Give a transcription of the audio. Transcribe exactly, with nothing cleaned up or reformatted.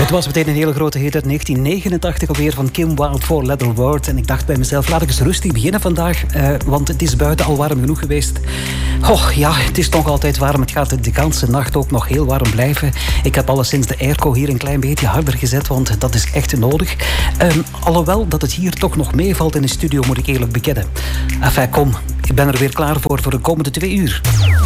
Het was meteen een hele grote hit uit negentien negenentachtig alweer van Kim Wilde, Four Letter Word. En ik dacht bij mezelf, laat ik eens rustig beginnen vandaag, uh, want het is buiten al warm genoeg geweest. Och ja, het is toch altijd warm. Het gaat de ganse nacht ook nog heel warm blijven. Ik heb alleszins de airco hier een klein beetje harder gezet, want dat is echt nodig. Um, alhoewel dat het hier toch nog meevalt in de studio, moet ik eerlijk bekennen. Enfin, kom, ik ben er weer klaar voor voor de komende twee uur.